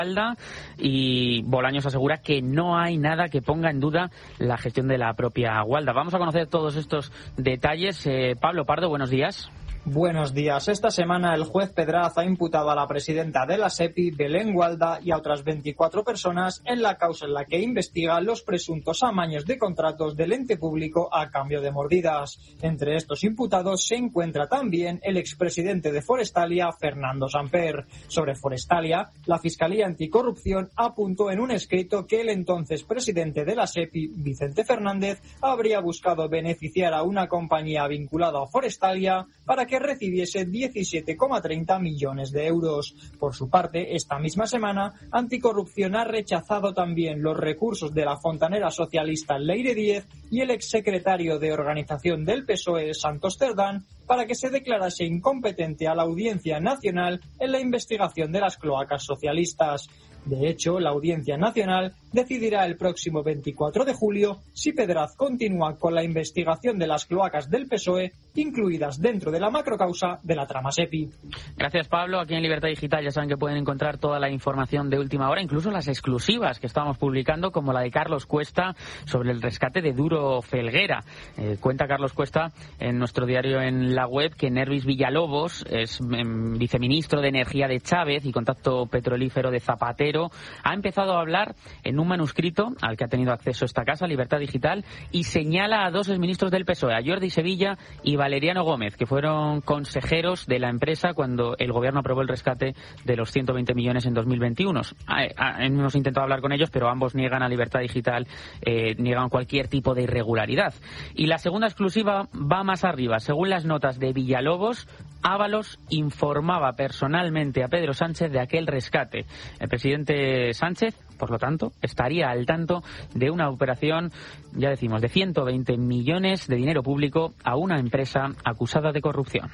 y Bolaños asegura que no hay nada que ponga en duda la gestión de la propia Gualda. Vamos a conocer todos estos detalles. Pablo Pardo, buenos días. Buenos días. Esta semana el juez Pedraz ha imputado a la presidenta de la SEPI, Belén Gualda, y a otras 24 personas en la causa en la que investiga los presuntos amaños de contratos del ente público a cambio de mordidas. Entre estos imputados se encuentra también el expresidente de Forestalia, Fernando Samper. Sobre Forestalia, la Fiscalía Anticorrupción apuntó en un escrito que el entonces presidente de la SEPI, Vicente Fernández, habría buscado beneficiar a una compañía vinculada a Forestalia para que recibiese 17,30 millones de euros. Por su parte, esta misma semana, Anticorrupción ha rechazado también los recursos de la fontanera socialista Leire Díez y el exsecretario de Organización del PSOE, Santos Cerdán, para que se declarase incompetente a la Audiencia Nacional en la investigación de las cloacas socialistas. De hecho, la Audiencia Nacional decidirá el próximo 24 de julio si Pedraz continúa con la investigación de las cloacas del PSOE, incluidas dentro de la macrocausa de la trama SEPI. Gracias, Pablo. Aquí en Libertad Digital ya saben que pueden encontrar toda la información de última hora, incluso las exclusivas que estamos publicando, como la de Carlos Cuesta sobre el rescate de Duro Felguera. Cuenta Carlos Cuesta en nuestro diario en la web que Nervis Villalobos es viceministro de Energía de Chávez y contacto petrolífero de Zapatero. Ha empezado a hablar en un manuscrito al que ha tenido acceso esta casa, Libertad Digital, y señala a dos exministros del PSOE, a Jordi Sevilla y Valeriano Gómez, que fueron consejeros de la empresa cuando el gobierno aprobó el rescate de los 120 millones en 2021. Hemos intentado hablar con ellos, pero ambos niegan a Libertad Digital, niegan cualquier tipo de irregularidad. Y la segunda exclusiva va más arriba. Según las notas de Villalobos, Ábalos informaba personalmente a Pedro Sánchez de aquel rescate. El presidente Sánchez, por lo tanto, estaría al tanto de una operación, ya decimos, de 120 millones de dinero público a una empresa acusada de corrupción.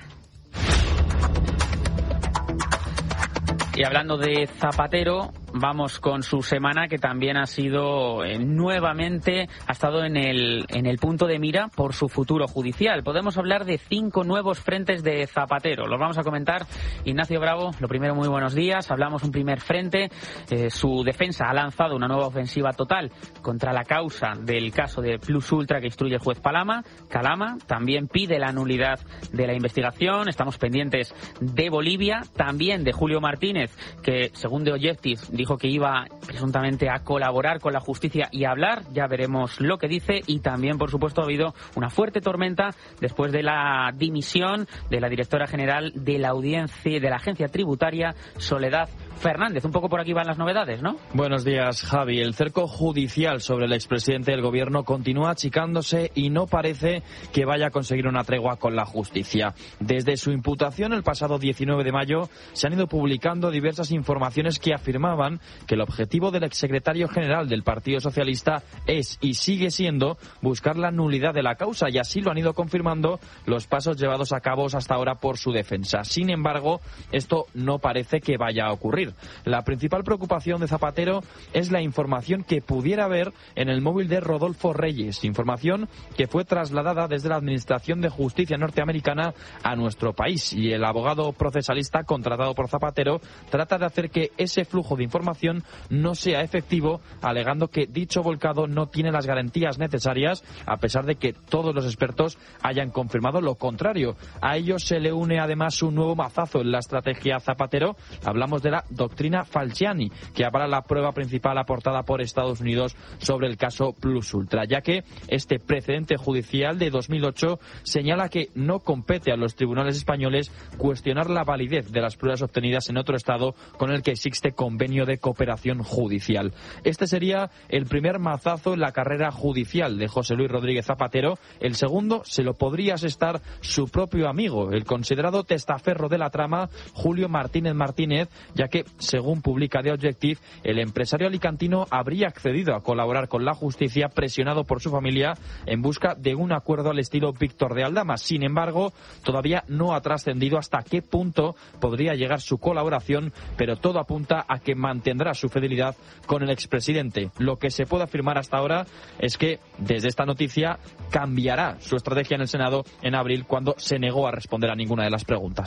Y hablando de Zapatero, vamos con su semana, que también ha sido nuevamente, ha estado en el punto de mira por su futuro judicial. Podemos hablar de 5 nuevos frentes de Zapatero. Los vamos a comentar. Ignacio Bravo, lo primero, muy buenos días. Hablamos un primer frente. Su defensa ha lanzado una nueva ofensiva total contra la causa del caso de Plus Ultra que instruye el juez Calama. También pide la nulidad de la investigación. Estamos pendientes de Bolivia, también de Julio Martínez, que según The Objective dijo que iba presuntamente a colaborar con la justicia y a hablar. Ya veremos lo que dice. Y también, por supuesto, ha habido una fuerte tormenta después de la dimisión de la directora general de la Audiencia de la Agencia Tributaria, Soledad Fernández. Un poco por aquí van las novedades, ¿no? Buenos días, Javi. El cerco judicial sobre el expresidente del gobierno continúa achicándose y no parece que vaya a conseguir una tregua con la justicia. Desde su imputación el pasado 19 de mayo se han ido publicando diversas informaciones que afirmaban que el objetivo del exsecretario general del Partido Socialista es y sigue siendo buscar la nulidad de la causa, y así lo han ido confirmando los pasos llevados a cabo hasta ahora por su defensa. Sin embargo, esto no parece que vaya a ocurrir. La principal preocupación de Zapatero es la información que pudiera haber en el móvil de Rodolfo Reyes, información que fue trasladada desde la Administración de Justicia norteamericana a nuestro país, y el abogado procesalista contratado por Zapatero trata de hacer que ese flujo de información no sea efectivo, alegando que dicho volcado no tiene las garantías necesarias, a pesar de que todos los expertos hayan confirmado lo contrario. A ello se le une además un nuevo mazazo en la estrategia Zapatero. Hablamos de la doctrina Falciani, que avala la prueba principal aportada por Estados Unidos sobre el caso Plus Ultra, ya que este precedente judicial de 2008 señala que no compete a los tribunales españoles cuestionar la validez de las pruebas obtenidas en otro estado con el que existe convenio de cooperación judicial. Este sería el primer mazazo en la carrera judicial de José Luis Rodríguez Zapatero. El segundo se lo podría asestar su propio amigo, el considerado testaferro de la trama, Julio Martínez, ya que, según publica The Objective, el empresario alicantino habría accedido a colaborar con la justicia presionado por su familia en busca de un acuerdo al estilo Víctor de Aldama. Sin embargo, todavía no ha trascendido hasta qué punto podría llegar su colaboración, pero todo apunta a que mantendrá su fidelidad con el expresidente. Lo que se puede afirmar hasta ahora es que, desde esta noticia, cambiará su estrategia en el Senado en abril, cuando se negó a responder a ninguna de las preguntas.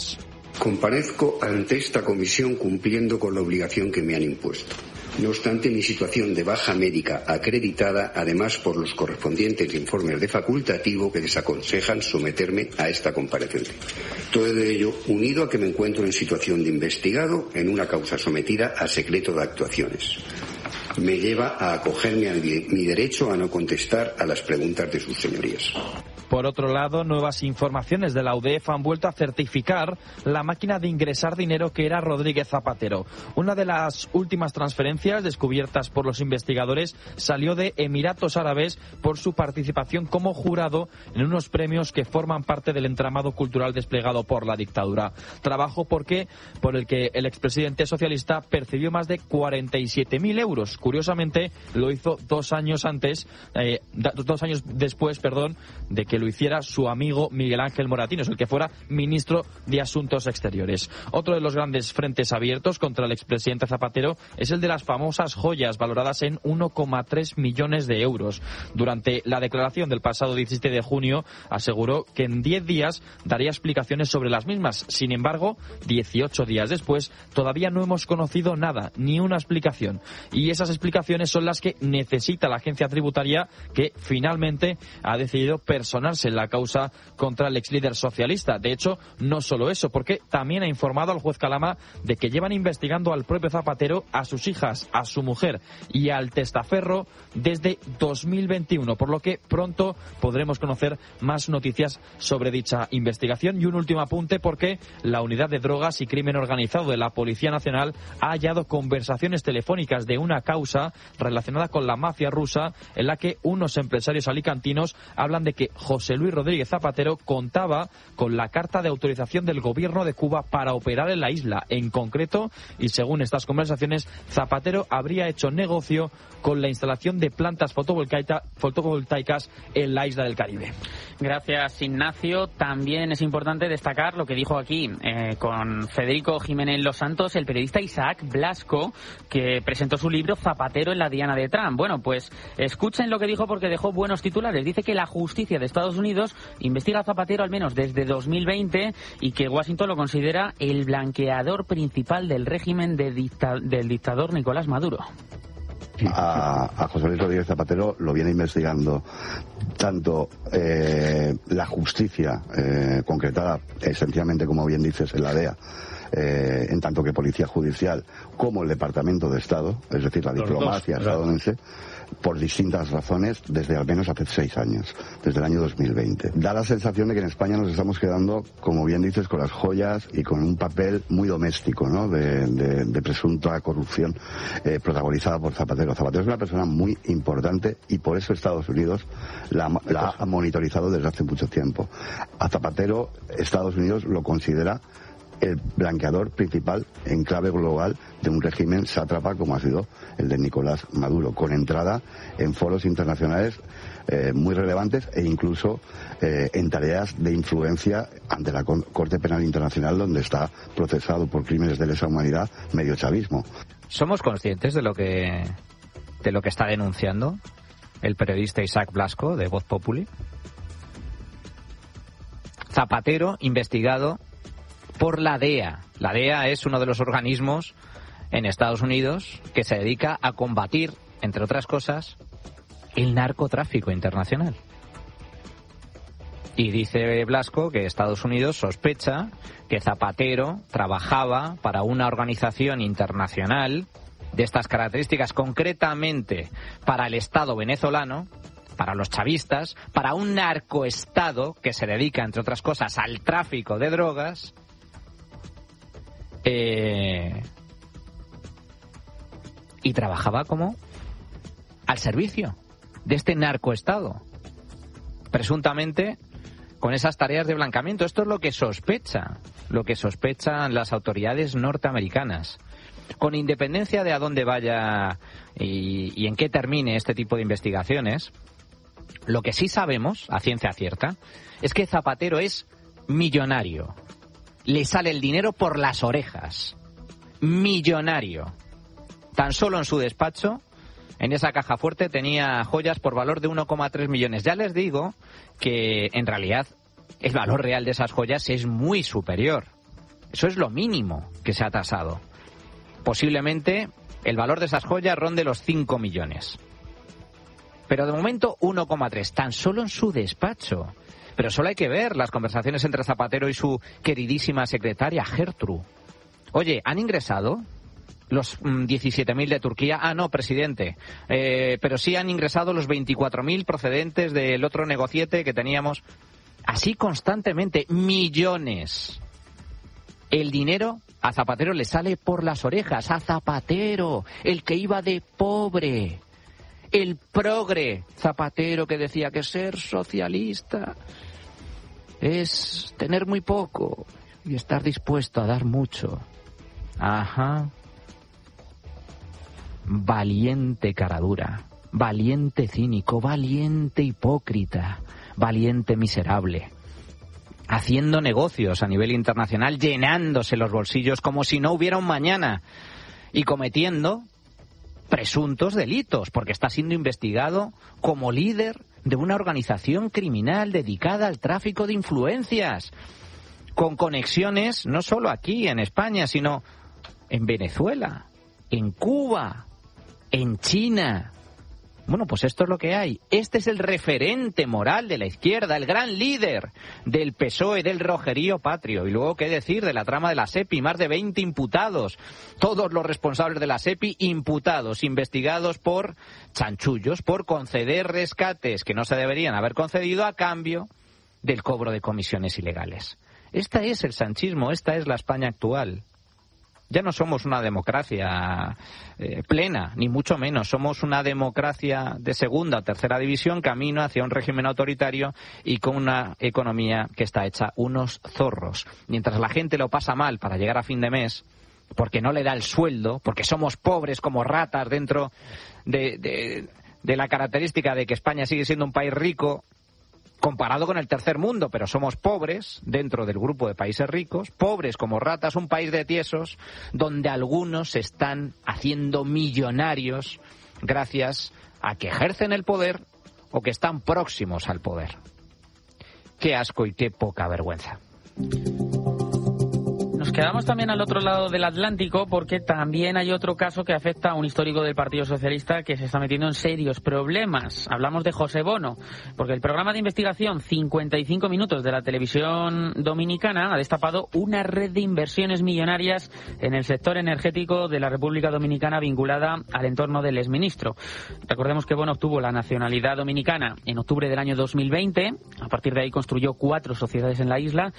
Comparezco ante esta comisión cumpliendo con la obligación que me han impuesto. No obstante, mi situación de baja médica acreditada, además por los correspondientes informes de facultativo que desaconsejan someterme a esta comparecencia. Todo ello unido a que me encuentro en situación de investigado en una causa sometida a secreto de actuaciones. Me lleva a acogerme a mi derecho a no contestar a las preguntas de sus señorías. Por otro lado, nuevas informaciones de la UDEF han vuelto a certificar la máquina de ingresar dinero que era Rodríguez Zapatero. Una de las últimas transferencias descubiertas por los investigadores salió de Emiratos Árabes por su participación como jurado en unos premios que forman parte del entramado cultural desplegado por la dictadura. Trabajo por el que el expresidente socialista percibió más de 47.000 euros. Curiosamente, lo hizo 2 años después de que lo hiciera su amigo Miguel Ángel Moratinos, el que fuera ministro de Asuntos Exteriores. Otro de los grandes frentes abiertos contra el expresidente Zapatero es el de las famosas joyas, valoradas en 1,3 millones de euros. Durante la declaración del pasado 17 de junio, aseguró que en 10 días daría explicaciones sobre las mismas. Sin embargo, 18 días después, todavía no hemos conocido nada, ni una explicación. Y esas explicaciones son las que necesita la agencia tributaria, que finalmente ha decidido personarse en la causa contra el ex líder socialista. De hecho, no solo eso, porque también ha informado al juez Calama de que llevan investigando al propio Zapatero, a sus hijas, a su mujer y al testaferro desde 2021, por lo que pronto podremos conocer más noticias sobre dicha investigación. Y un último apunte, porque la Unidad de Drogas y Crimen Organizado de la Policía Nacional ha hallado conversaciones telefónicas de una causa relacionada con la mafia rusa, en la que unos empresarios alicantinos hablan de que José Luis Rodríguez Zapatero contaba con la carta de autorización del gobierno de Cuba para operar en la isla. En concreto, y según estas conversaciones, Zapatero habría hecho negocio con la instalación de plantas fotovoltaicas en la isla del Caribe. Gracias, Ignacio. También es importante destacar lo que dijo aquí con Federico Jiménez Los Santos, el periodista Isaac Blasco, que presentó su libro Zapatero en la diana de Trump. Bueno, pues escuchen lo que dijo, porque dejó buenos titulares. Dice que la justicia de Estados Unidos investiga a Zapatero al menos desde 2020 y que Washington lo considera el blanqueador principal del régimen del dictador Nicolás Maduro. A José Luis Rodríguez Zapatero lo viene investigando tanto la justicia concretada esencialmente, como bien dices, en la DEA, en tanto que policía judicial, como el Departamento de Estado, es decir, la diplomacia estadounidense, por distintas razones, desde al menos hace 6 años, desde el año 2020. Da la sensación de que en España nos estamos quedando, como bien dices, con las joyas y con un papel muy doméstico, ¿no?, de presunta corrupción protagonizada por Zapatero. Zapatero es una persona muy importante y por eso Estados Unidos la ha monitorizado desde hace mucho tiempo. A Zapatero, Estados Unidos lo considera el blanqueador principal en clave global de un régimen sátrapa como ha sido el de Nicolás Maduro, con entrada en foros internacionales muy relevantes e incluso en tareas de influencia ante la Corte Penal Internacional, donde está procesado por crímenes de lesa humanidad medio chavismo. ¿Somos conscientes de lo que está denunciando el periodista Isaac Blasco, de Voz Populi? Zapatero investigado por la DEA. La DEA es uno de los organismos en Estados Unidos que se dedica a combatir, entre otras cosas, el narcotráfico internacional. Y dice Blasco que Estados Unidos sospecha que Zapatero trabajaba para una organización internacional de estas características, concretamente para el Estado venezolano, para los chavistas, para un narcoestado que se dedica, entre otras cosas, al tráfico de drogas. Y trabajaba como al servicio de este narcoestado, presuntamente con esas tareas de blanqueamiento. Esto es lo que sospechan las autoridades norteamericanas. Con independencia de a dónde vaya y en qué termine este tipo de investigaciones, lo que sí sabemos, a ciencia cierta, es que Zapatero es millonario. Le sale el dinero por las orejas. Millonario. Tan solo en su despacho, en esa caja fuerte, tenía joyas por valor de 1,3 millones. Ya les digo que, en realidad, el valor real de esas joyas es muy superior. Eso es lo mínimo que se ha tasado. Posiblemente el valor de esas joyas ronde los 5 millones. Pero de momento 1,3, tan solo en su despacho. Pero solo hay que ver las conversaciones entre Zapatero y su queridísima secretaria Gertrude. Oye, ¿han ingresado los 17.000 de Turquía? Ah, no, presidente. Pero sí han ingresado los 24.000 procedentes del otro negociete que teníamos. Así constantemente, millones. El dinero a Zapatero le sale por las orejas. A Zapatero, el que iba de pobre. El progre Zapatero que decía que ser socialista es tener muy poco y estar dispuesto a dar mucho. Ajá. Valiente caradura, valiente cínico, valiente hipócrita, valiente miserable. Haciendo negocios a nivel internacional, llenándose los bolsillos como si no hubiera un mañana y cometiendo presuntos delitos, porque está siendo investigado como líder de una organización criminal dedicada al tráfico de influencias, con conexiones no solo aquí en España, sino en Venezuela, en Cuba, en China. Bueno, pues esto es lo que hay. Este es el referente moral de la izquierda, el gran líder del PSOE, del rojerío patrio. Y luego, ¿qué decir de la trama de la SEPI? Más de 20 imputados. Todos los responsables de la SEPI imputados, investigados por chanchullos, por conceder rescates que no se deberían haber concedido a cambio del cobro de comisiones ilegales. Esta es el sanchismo, esta es la España actual. Ya no somos una democracia plena, ni mucho menos. Somos una democracia de segunda o tercera división, camino hacia un régimen autoritario y con una economía que está hecha unos zorros. Mientras la gente lo pasa mal para llegar a fin de mes, porque no le da el sueldo, porque somos pobres como ratas dentro de la característica de que España sigue siendo un país rico, comparado con el tercer mundo, pero somos pobres dentro del grupo de países ricos, pobres como ratas, un país de tiesos, donde algunos se están haciendo millonarios gracias a que ejercen el poder o que están próximos al poder. Qué asco y qué poca vergüenza. Nos quedamos también al otro lado del Atlántico porque también hay otro caso que afecta a un histórico del Partido Socialista que se está metiendo en serios problemas. Hablamos de José Bono, porque el programa de investigación 55 minutos de la televisión dominicana ha destapado una red de inversiones millonarias en el sector energético de la República Dominicana vinculada al entorno del exministro. Recordemos que Bono obtuvo la nacionalidad dominicana en octubre del año 2020. A partir de ahí construyó 4 sociedades en la isla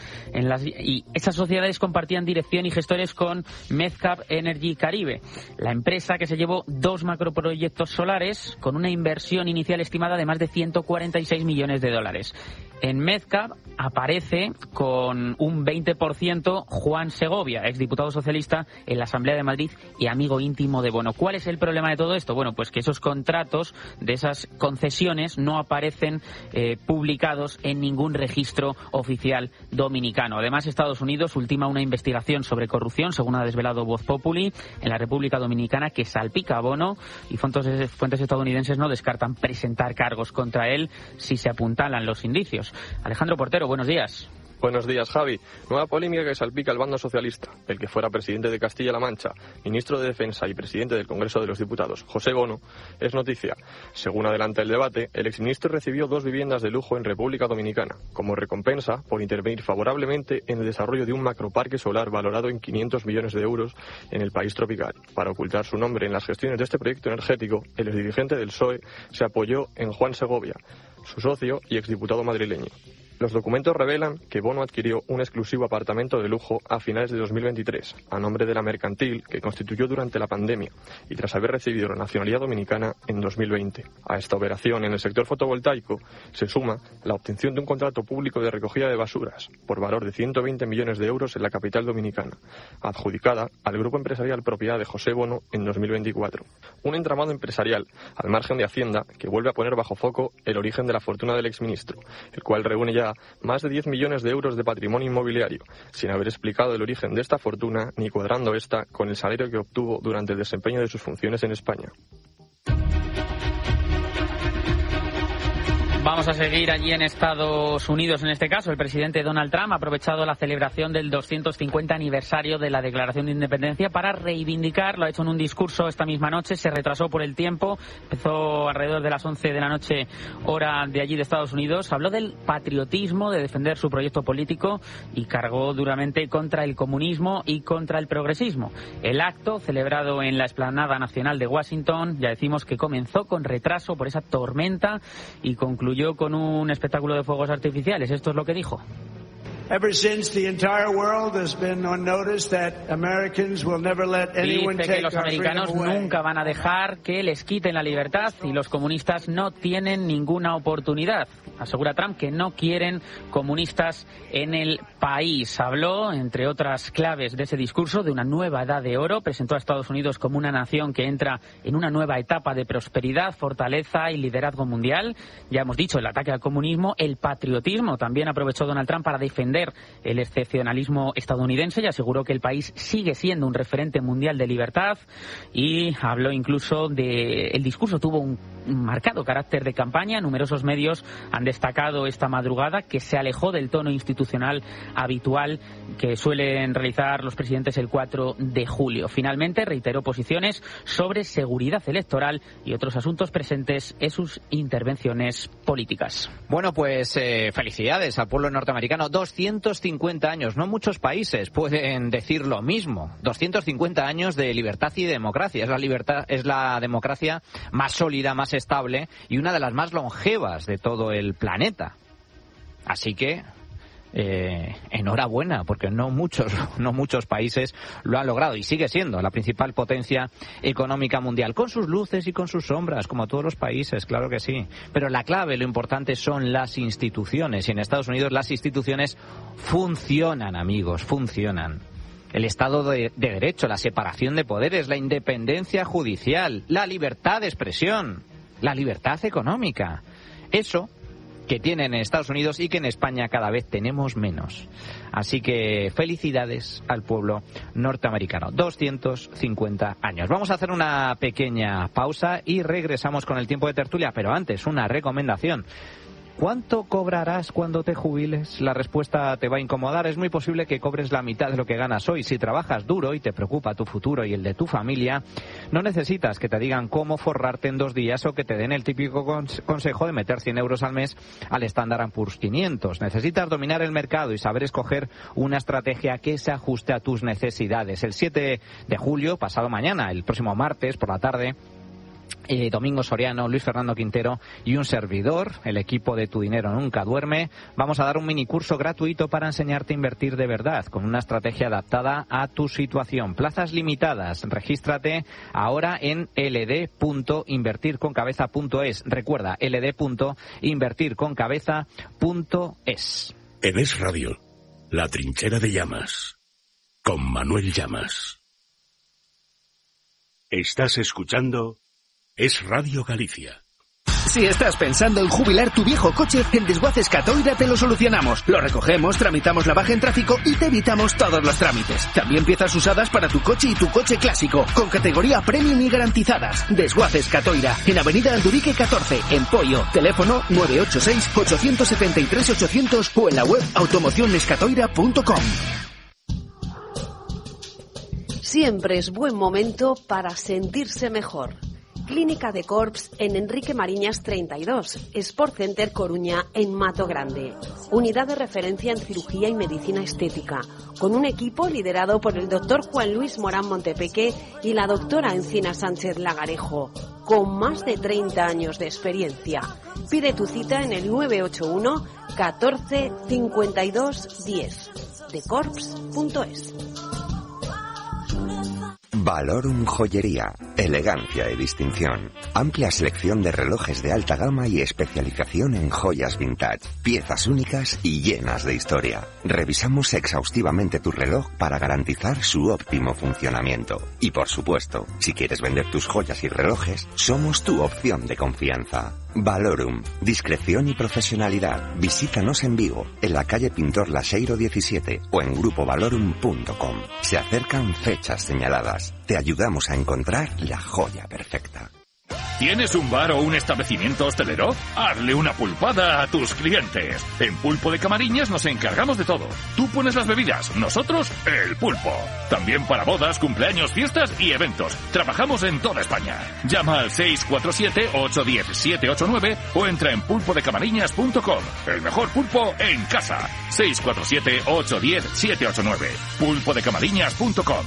y esas sociedades compartían dirección y gestores con Medcap Energy Caribe, la empresa que se llevó 2 macroproyectos solares con una inversión inicial estimada de más de 146 millones de dólares. En Medcap aparece con un 20% Juan Segovia, exdiputado socialista en la Asamblea de Madrid y amigo íntimo de Bono. ¿Cuál es el problema de todo esto? Bueno, pues que esos contratos de esas concesiones no aparecen publicados en ningún registro oficial dominicano. Además, Estados Unidos ultima una investigación sobre corrupción, según ha desvelado Voz Populi, en la República Dominicana, que salpica a Bono, y fuentes estadounidenses no descartan presentar cargos contra él si se apuntalan los indicios. Alejandro Portero, buenos días. Buenos días, Javi. Nueva polémica que salpica al bando socialista. El que fuera presidente de Castilla-La Mancha, ministro de Defensa y presidente del Congreso de los Diputados, José Bono, es noticia. Según adelanta el debate, el exministro recibió 2 viviendas de lujo en República Dominicana, como recompensa por intervenir favorablemente en el desarrollo de un macroparque solar valorado en 500 millones de euros en el país tropical. Para ocultar su nombre en las gestiones de este proyecto energético, el exdirigente del PSOE se apoyó en Juan Segovia, su socio y exdiputado madrileño. Los documentos revelan que Bono adquirió un exclusivo apartamento de lujo a finales de 2023, a nombre de la mercantil que constituyó durante la pandemia y tras haber recibido la nacionalidad dominicana en 2020. A esta operación en el sector fotovoltaico se suma la obtención de un contrato público de recogida de basuras por valor de 120 millones de euros en la capital dominicana, adjudicada al grupo empresarial propiedad de José Bono en 2024. Un entramado empresarial al margen de Hacienda que vuelve a poner bajo foco el origen de la fortuna del exministro, el cual reúne ya más de 10 millones de euros de patrimonio inmobiliario, sin haber explicado el origen de esta fortuna ni cuadrando esta con el salario que obtuvo durante el desempeño de sus funciones en España. Vamos a seguir allí en Estados Unidos. En este caso, el presidente Donald Trump ha aprovechado la celebración del 250 aniversario de la Declaración de Independencia para reivindicar, lo ha hecho en un discurso esta misma noche, se retrasó por el tiempo, empezó alrededor de las 11 de la noche, hora de allí de Estados Unidos, habló del patriotismo, de defender su proyecto político y cargó duramente contra el comunismo y contra el progresismo. El acto, celebrado en la Explanada Nacional de Washington, ya decimos que comenzó con retraso por esa tormenta y concluyó con un espectáculo de fuegos artificiales. Esto es lo que dijo. Dice que los americanos nunca van a dejar que les quiten la libertad y los comunistas no tienen ninguna oportunidad. Asegura Trump que no quieren comunistas en el país. Habló, entre otras claves de ese discurso, de una nueva edad de oro. Presentó a Estados Unidos como una nación que entra en una nueva etapa de prosperidad, fortaleza y liderazgo mundial. Ya hemos dicho, el ataque al comunismo, el patriotismo. También aprovechó Donald Trump para defender el excepcionalismo estadounidense y aseguró que el país sigue siendo un referente mundial de libertad, y habló incluso de... El discurso tuvo un marcado carácter de campaña. Numerosos medios han destacado esta madrugada que se alejó del tono institucional habitual que suelen realizar los presidentes el 4 de julio. Finalmente reiteró posiciones sobre seguridad electoral y otros asuntos presentes en sus intervenciones políticas. Bueno, pues felicidades al pueblo norteamericano. 250 años, no muchos países pueden decir lo mismo. 250 años de libertad y democracia. Es la democracia más sólida, más estable y una de las más longevas de todo el planeta. Así que enhorabuena, porque no muchos países lo han logrado, y sigue siendo la principal potencia económica mundial, con sus luces y con sus sombras, como todos los países, claro que sí. Pero la clave, lo importante son las instituciones, y en Estados Unidos las instituciones funcionan, amigos, funcionan. El Estado de Derecho, la separación de poderes, la independencia judicial, la libertad de expresión, la libertad económica. Eso que tienen en Estados Unidos y que en España cada vez tenemos menos. Así que felicidades al pueblo norteamericano. 250 años. Vamos a hacer una pequeña pausa y regresamos con el tiempo de tertulia, pero antes una recomendación. ¿Cuánto cobrarás cuando te jubiles? La respuesta te va a incomodar. Es muy posible que cobres la mitad de lo que ganas hoy. Si trabajas duro y te preocupa tu futuro y el de tu familia, no necesitas que te digan cómo forrarte en 2 días o que te den el típico consejo de meter 100 euros al mes al Standard & Poor's 500. Necesitas dominar el mercado y saber escoger una estrategia que se ajuste a tus necesidades. El 7 de julio, pasado mañana, el próximo martes por la tarde, Domingo Soriano, Luis Fernando Quintero y un servidor, el equipo de Tu Dinero Nunca Duerme, vamos a dar un minicurso gratuito para enseñarte a invertir de verdad, con una estrategia adaptada a tu situación. Plazas limitadas. Regístrate ahora en ld.invertirconcabeza.es. Recuerda, ld.invertirconcabeza.es. En Es Radio, La Trinchera de Llamas, con Manuel Llamas. Estás escuchando Es Radio Galicia. Si estás pensando en jubilar tu viejo coche, en Desguaces Catoira te lo solucionamos. Lo recogemos, tramitamos la baja en tráfico y te evitamos todos los trámites. También piezas usadas para tu coche y tu coche clásico, con categoría premium y garantizadas. Desguaces Catoira, en Avenida Andurique 14, en Poio. Teléfono 986-873-800 o en la web automocionescatoira.com. Siempre es buen momento para sentirse mejor. Clínica de Corps en Enrique Mariñas 32, Sport Center Coruña en Mato Grande. Unidad de referencia en cirugía y medicina estética, con un equipo liderado por el doctor Juan Luis Morán Montepeque y la doctora Encina Sánchez Lagarejo, con más de 30 años de experiencia. Pide tu cita en el 981 14 52 10, decorps.es. Valorum Joyería, elegancia y distinción. Amplia selección de relojes de alta gama y especialización en joyas vintage, piezas únicas y llenas de historia. Revisamos exhaustivamente tu reloj para garantizar su óptimo funcionamiento. Y por supuesto, si quieres vender tus joyas y relojes, somos tu opción de confianza. Valorum, discreción y profesionalidad. Visítanos en Vigo, en la calle Pintor Laseiro 17 o en grupovalorum.com. Se acercan fechas señaladas. Te ayudamos a encontrar la joya perfecta. ¿Tienes un bar o un establecimiento hostelero? Hazle una pulpada a tus clientes. En Pulpo de Camariñas nos encargamos de todo. Tú pones las bebidas, nosotros el pulpo. También para bodas, cumpleaños, fiestas y eventos. Trabajamos en toda España. Llama al 647-810-789 o entra en pulpodecamariñas.com. El mejor pulpo en casa. 647-810-789. pulpodecamariñas.com.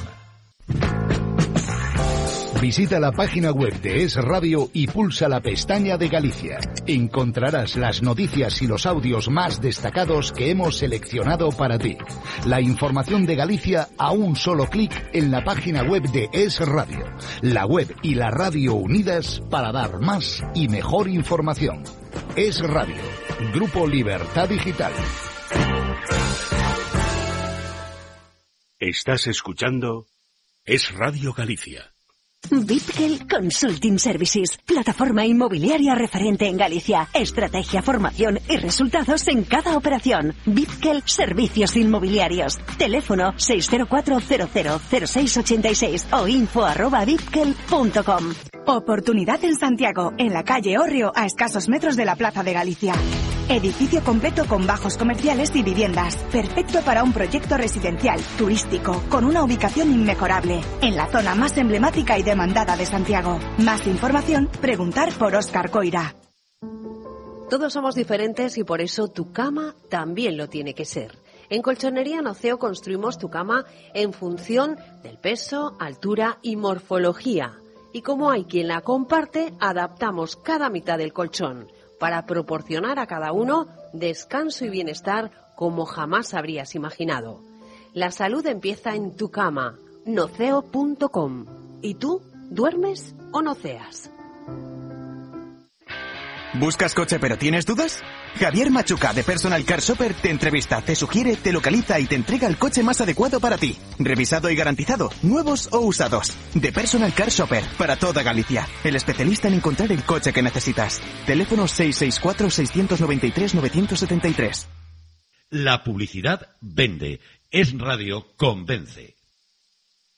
Visita la página web de Es Radio y pulsa la pestaña de Galicia. Encontrarás las noticias y los audios más destacados que hemos seleccionado para ti. La información de Galicia a un solo clic en la página web de Es Radio. La web y la radio unidas para dar más y mejor información. Es Radio. Grupo Libertad Digital. Estás escuchando Es Radio Galicia. Bitkel Consulting Services, plataforma inmobiliaria referente en Galicia. Estrategia, formación y resultados en cada operación. Bitkel Servicios Inmobiliarios. Teléfono 604-000686 o info@bitkel.com. Oportunidad en Santiago, en la calle Orrio, a escasos metros de la Plaza de Galicia. Edificio completo con bajos comerciales y viviendas. Perfecto para un proyecto residencial, turístico, con una ubicación inmejorable. En la zona más emblemática y demandada de Santiago. Más información, preguntar por Óscar Coira. Todos somos diferentes y por eso tu cama también lo tiene que ser. En Colchonería Noceo construimos tu cama en función del peso, altura y morfología. Y como hay quien la comparte, adaptamos cada mitad del colchón para proporcionar a cada uno descanso y bienestar como jamás habrías imaginado. La salud empieza en tu cama, noceo.com. ¿Y tú, duermes o noceas? ¿Buscas coche pero tienes dudas? Javier Machuca de Personal Car Shopper te entrevista, te sugiere, te localiza y te entrega el coche más adecuado para ti. Revisado y garantizado, nuevos o usados. De Personal Car Shopper, para toda Galicia. El especialista en encontrar el coche que necesitas. Teléfono 664-693-973. La publicidad vende. Es Radio convence.